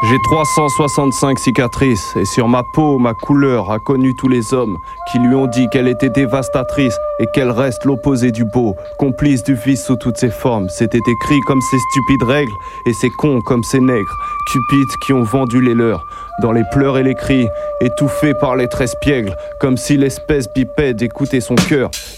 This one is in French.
J'ai 365 cicatrices et sur ma peau, ma couleur a connu tous les hommes qui lui ont dit qu'elle était dévastatrice et qu'elle reste l'opposé du beau, complice du vice sous toutes ses formes. C'était écrit comme ces stupides règles et ces cons comme ces nègres, cupides qui ont vendu les leurs. Dans les pleurs et les cris, étouffés par les traits espiègles, comme si l'espèce bipède écoutait son cœur.